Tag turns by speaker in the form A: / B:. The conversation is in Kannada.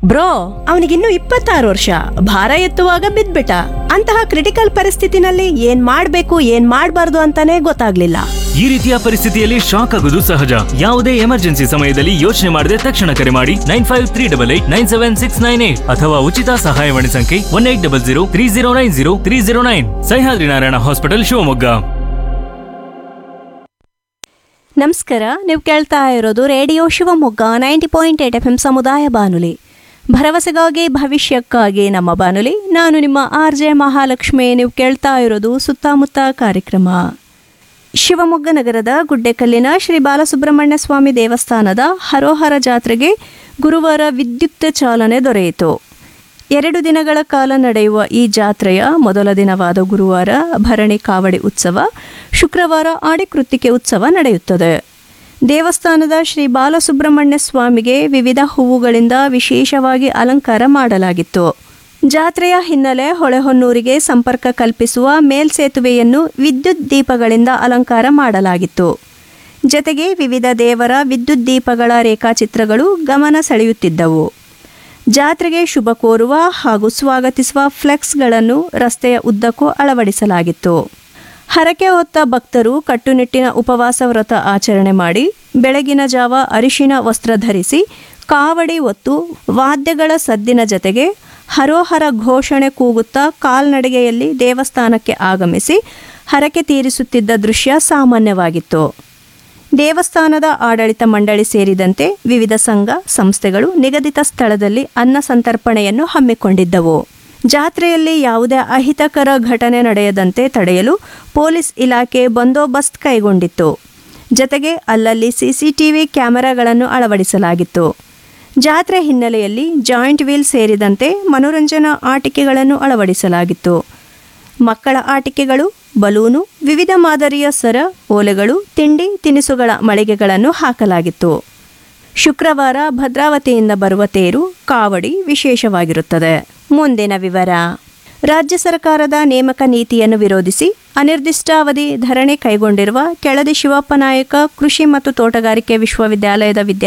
A: ಬ್ರೋ ಅವನಿಗಿನ್ನು 26 ವರ್ಷ, ಭಾರ ಎತ್ತುವಾಗ ಬಿದ್ಬಿಟ್ಟ. ಅಂತಹ ಕ್ರಿಟಿಕಲ್ ಪರಿಸ್ಥಿತಿನಲ್ಲಿ ಏನ್ ಮಾಡ್ಬೇಕು ಏನ್ ಮಾಡ್ಬಾರ್ದು ಅಂತಾನೆ ಗೊತ್ತಾಗ್ಲಿಲ್ಲ.
B: ಈ ರೀತಿಯ ಪರಿಸ್ಥಿತಿಯಲ್ಲಿ ಶಾಕ್ ಆಗುವುದು ಸಹಜ. ಯಾವುದೇ ಎಮರ್ಜೆನ್ಸಿ ಸಮಯದಲ್ಲಿ ಯೋಚನೆ ಮಾಡದೆ ತಕ್ಷಣ ಕರೆ ಮಾಡಿ 9538897698 ಅಥವಾ ಉಚಿತ ಸಹಾಯವಾಣಿ ಸಂಖ್ಯೆ 180030903009. ಸಹ್ಯಾದ್ರಿ ನಾರಾಯಣ ಹಾಸ್ಪಿಟಲ್, ಶಿವಮೊಗ್ಗ.
A: ನಮಸ್ಕಾರ, ನೀವು ಕೇಳ್ತಾ ಇರೋದು ರೇಡಿಯೋ ಶಿವಮೊಗ್ಗ 90.8 FM ಸಮುದಾಯ ಬಾನುಲಿ. ಭರವಸೆಗಾಗಿ ಭವಿಷ್ಯಕ್ಕಾಗಿ ನಮ್ಮ ಬಾನುಲಿ. ನಾನು ನಿಮ್ಮ RJ ಮಹಾಲಕ್ಷ್ಮಿ. ನೀವು ಕೇಳ್ತಾ ಇರೋದು ಸುತ್ತಮುತ್ತ ಕಾರ್ಯಕ್ರಮ. ಶಿವಮೊಗ್ಗ ನಗರದ ಗುಡ್ಡೆಕಲ್ಲಿನ ಶ್ರೀ ಬಾಲಸುಬ್ರಹ್ಮಣ್ಯ ಸ್ವಾಮಿ ದೇವಸ್ಥಾನದ ಹರೋಹರ ಜಾತ್ರೆಗೆ ಗುರುವಾರ ವಿದ್ಯುಕ್ತ ಚಾಲನೆ ದೊರೆಯಿತು. 2 ದಿನಗಳ ಕಾಲ ನಡೆಯುವ ಈ ಜಾತ್ರೆಯ ಮೊದಲ ದಿನವಾದ ಗುರುವಾರ ಭರಣಿ ಕಾವಡಿ ಉತ್ಸವ, ಶುಕ್ರವಾರ ಆಡಿಕೃತ್ತಿಕೆ ಉತ್ಸವ ನಡೆಯುತ್ತದೆ. ದೇವಸ್ಥಾನದ ಶ್ರೀ ಬಾಲಸುಬ್ರಹ್ಮಣ್ಯ ಸ್ವಾಮಿಗೆ ವಿವಿಧ ಹೂವುಗಳಿಂದ ವಿಶೇಷವಾಗಿ ಅಲಂಕಾರ ಮಾಡಲಾಗಿತ್ತು. ಜಾತ್ರೆಯ ಹಿನ್ನೆಲೆ ಹೊಳೆಹೊನ್ನೂರಿಗೆ ಸಂಪರ್ಕ ಕಲ್ಪಿಸುವ ಮೇಲ್ಸೇತುವೆಯನ್ನು ವಿದ್ಯುತ್ ದೀಪಗಳಿಂದ ಅಲಂಕಾರ ಮಾಡಲಾಗಿತ್ತು. ಜತೆಗೆ ವಿವಿಧ ದೇವರ ವಿದ್ಯುತ್ ದೀಪಗಳ ರೇಖಾಚಿತ್ರಗಳು ಗಮನ ಸೆಳೆಯುತ್ತಿದ್ದವು. ಜಾತ್ರೆಗೆ ಶುಭ ಕೋರುವ ಹಾಗೂ ಸ್ವಾಗತಿಸುವ ಫ್ಲೆಕ್ಸ್ಗಳನ್ನು ರಸ್ತೆಯ ಉದ್ದಕ್ಕೂ ಅಳವಡಿಸಲಾಗಿತ್ತು. ಹರಕೆ ಹೊತ್ತ ಭಕ್ತರು ಕಟ್ಟುನಿಟ್ಟಿನ ಉಪವಾಸ ವ್ರತ ಆಚರಣೆ ಮಾಡಿ ಬೆಳಗಿನ ಜಾವ ಅರಿಶಿನ ವಸ್ತ್ರ ಧರಿಸಿ ಕಾವಡಿ ಹೊತ್ತು ವಾದ್ಯಗಳ ಸದ್ದಿನ ಜತೆಗೆ ಹರೋಹರ ಘೋಷಣೆ ಕೂಗುತ್ತಾ ಕಾಲ್ನಡಿಗೆಯಲ್ಲಿ ದೇವಸ್ಥಾನಕ್ಕೆ ಆಗಮಿಸಿ ಹರಕೆ ತೀರಿಸುತ್ತಿದ್ದ ದೃಶ್ಯ ಸಾಮಾನ್ಯವಾಗಿತ್ತು. ದೇವಸ್ಥಾನದ ಆಡಳಿತ ಮಂಡಳಿ ಸೇರಿದಂತೆ ವಿವಿಧ ಸಂಘ ಸಂಸ್ಥೆಗಳು ನಿಗದಿತ ಸ್ಥಳದಲ್ಲಿ ಅನ್ನ ಸಂತರ್ಪಣೆಯನ್ನು ಹಮ್ಮಿಕೊಂಡಿದ್ದವು. ಜಾತ್ರೆಯಲ್ಲಿ ಯಾವುದೇ ಅಹಿತಕರ ಘಟನೆ ನಡೆಯದಂತೆ ತಡೆಯಲು ಪೊಲೀಸ್ ಇಲಾಖೆ ಬಂದೋಬಸ್ತ್ ಕೈಗೊಂಡಿತ್ತು. ಜತೆಗೆ ಅಲ್ಲಲ್ಲಿ CCTV ಕ್ಯಾಮೆರಾಗಳನ್ನು ಅಳವಡಿಸಲಾಗಿತ್ತು. ಜಾತ್ರೆ ಹಿನ್ನೆಲೆಯಲ್ಲಿ ಜಾಯಿಂಟ್ ವೀಲ್ ಸೇರಿದಂತೆ ಮನೋರಂಜನಾ ಆಟಿಕೆಗಳನ್ನು ಅಳವಡಿಸಲಾಗಿತ್ತು. ಮಕ್ಕಳ ಆಟಿಕೆಗಳು, ಬಲೂನು, ವಿವಿಧ ಮಾದರಿಯ ಸರ, ಓಲೆಗಳು, ತಿಂಡಿ ತಿನಿಸುಗಳ ಮಳಿಗೆಗಳನ್ನು ಹಾಕಲಾಗಿತ್ತು. ಶುಕ್ರವಾರ ಭದ್ರಾವತಿಯಿಂದ ಬರುವ ತೇರು, ಕಾವಡಿ ವಿಶೇಷವಾಗಿರುತ್ತದೆ. ಮುಂದಿನ ವಿವರ. ರಾಜ್ಯ ಸರ್ಕಾರದ ನೇಮಕ ನೀತಿಯನ್ನು ವಿರೋಧಿಸಿ ಅನಿರ್ದಿಷ್ಟಾವಧಿ ಧರಣಿ ಕೈಗೊಂಡಿರುವ ಕೆಳದಿ ಶಿವಪ್ಪ ನಾಯಕ ಕೃಷಿ ಮತ್ತು ತೋಟಗಾರಿಕೆ ವಿಶ್ವವಿದ್ಯಾಲಯದ